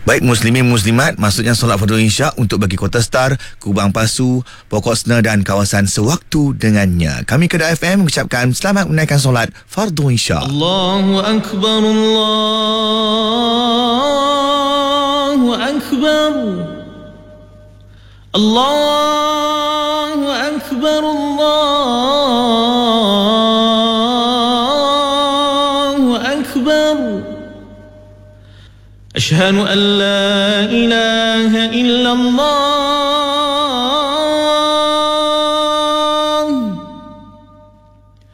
Baik muslimin muslimat, maksudnya solat fardu isyak untuk bagi Kota Star, Kubang Pasu, Pokok Sena dan kawasan sewaktu dengannya. Kami Kedah FM mengucapkan selamat menunaikan solat fardu isyak. Allahu Akbar, Allahu Akbar, Allahu Akbar, Allahu Akbar. أشهد أن لا إله إلا الله